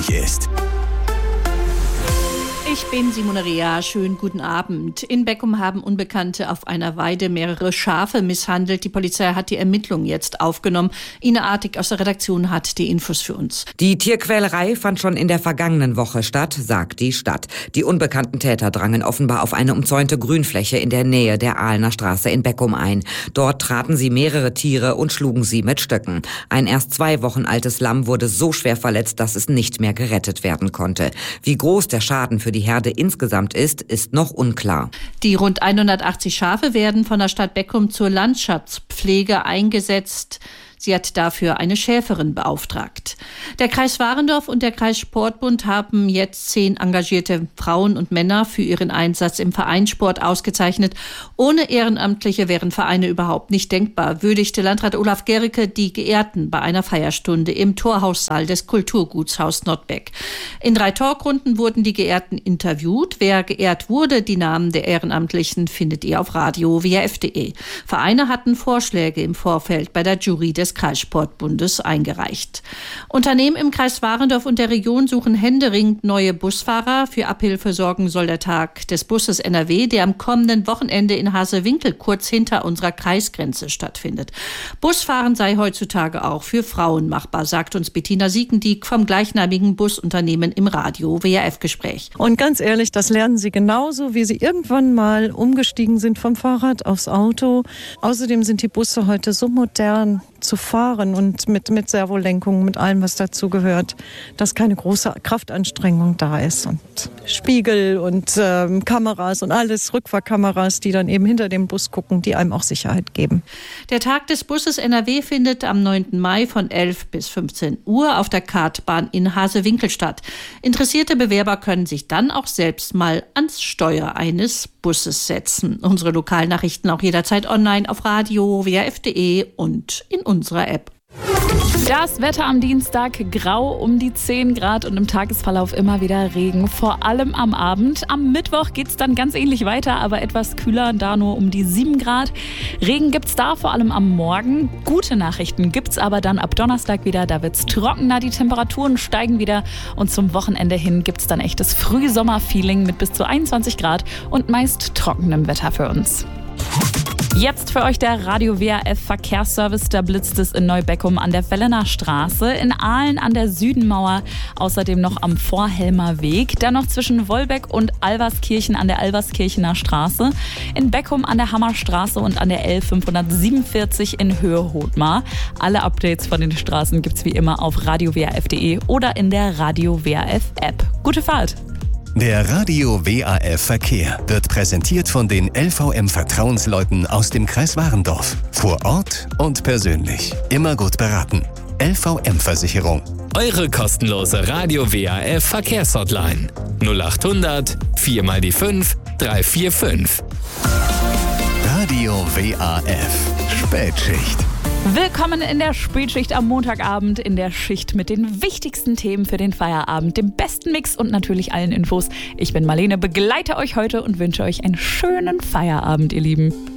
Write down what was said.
möglich ist. Ich bin Simone Rea, schönen guten Abend. In Beckum haben Unbekannte auf einer Weide mehrere Schafe misshandelt. Die Polizei hat die Ermittlungen jetzt aufgenommen. Ina Artig aus der Redaktion hat die Infos für uns. Die Tierquälerei fand schon in der vergangenen Woche statt, sagt die Stadt. Die unbekannten Täter drangen offenbar auf eine umzäunte Grünfläche in der Nähe der Ahlener Straße in Beckum ein. Dort traten sie mehrere Tiere und schlugen sie mit Stöcken. Ein erst 2 Wochen altes Lamm wurde so schwer verletzt, dass es nicht mehr gerettet werden konnte. Wie groß der Schaden für die Herde insgesamt ist noch unklar. Die rund 180 Schafe werden von der Stadt Beckum zur Landschaftspflege eingesetzt. Sie hat dafür eine Schäferin beauftragt. Der Kreis Warendorf und der Kreis Sportbund haben jetzt 10 engagierte Frauen und Männer für ihren Einsatz im Vereinssport ausgezeichnet. Ohne Ehrenamtliche wären Vereine überhaupt nicht denkbar, würdigte Landrat Olaf Gericke die Geehrten bei einer Feierstunde im Torhaussaal des Kulturgutshaus Nottbeck. In 3 Talkrunden wurden die Geehrten interviewt. Wer geehrt wurde, die Namen der Ehrenamtlichen findet ihr auf radio-wrf.de. Vereine hatten Vorschläge im Vorfeld bei der Jury des Kreissportbundes eingereicht. Unternehmen im Kreis Warendorf und der Region suchen händeringend neue Busfahrer. Für Abhilfe sorgen soll der Tag des Busses NRW, der am kommenden Wochenende in Hasewinkel kurz hinter unserer Kreisgrenze stattfindet. Busfahren sei heutzutage auch für Frauen machbar, sagt uns Bettina Siegendieck vom gleichnamigen Busunternehmen im Radio-WRF-Gespräch. Und ganz ehrlich, das lernen sie genauso, wie sie irgendwann mal umgestiegen sind vom Fahrrad aufs Auto. Außerdem sind die Busse heute so modern zu fahren und mit Servolenkung, mit allem, was dazu gehört, dass keine große Kraftanstrengung da ist. Und Spiegel und Kameras und alles, Rückfahrkameras, die dann eben hinter dem Bus gucken, die einem auch Sicherheit geben. Der Tag des Busses NRW findet am 9. Mai von 11 bis 15 Uhr auf der Kartbahn in Hasewinkel statt. Interessierte Bewerber können sich dann auch selbst mal ans Steuer eines Busses setzen. Unsere Lokalnachrichten auch jederzeit online auf radio-wrf.de und in unserer App. Das Wetter am Dienstag grau um die 10 Grad und im Tagesverlauf immer wieder Regen, vor allem am Abend. Am Mittwoch geht es dann ganz ähnlich weiter, aber etwas kühler, da nur um die 7 Grad. Regen gibt es da vor allem am Morgen. Gute Nachrichten gibt es aber dann ab Donnerstag wieder, da wird es trockener, die Temperaturen steigen wieder und zum Wochenende hin gibt es dann echtes Frühsommerfeeling mit bis zu 21 Grad und meist trockenem Wetter für uns. Jetzt für euch der Radio WRF Verkehrsservice. Da blitzt es in Neubeckum an der Wellener Straße, in Ahlen an der Südenmauer, außerdem noch am Vorhelmer Weg, dann noch zwischen Wolbeck und Alverskirchen an der Alverskirchener Straße, in Beckum an der Hammerstraße und an der L547 in Höhe Hothmar. Alle Updates von den Straßen gibt's wie immer auf radio-wrf.de oder in der Radio WRF App. Gute Fahrt! Der Radio WRF Verkehr wird präsentiert von den LVM-Vertrauensleuten aus dem Kreis Warendorf. Vor Ort und persönlich. Immer gut beraten. LVM-Versicherung. Eure kostenlose Radio WRF Verkehrshotline 0800 4 mal die 5 345. Radio WRF Spätschicht. Willkommen in der Spätschicht am Montagabend, in der Schicht mit den wichtigsten Themen für den Feierabend, dem besten Mix und natürlich allen Infos. Ich bin Marlene, begleite euch heute und wünsche euch einen schönen Feierabend, ihr Lieben.